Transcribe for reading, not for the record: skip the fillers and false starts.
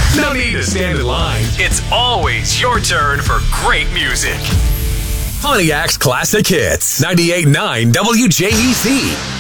No need to stand in line. It's always your turn for great music. Pontiac's Classic Hits. 98.9 WJEC.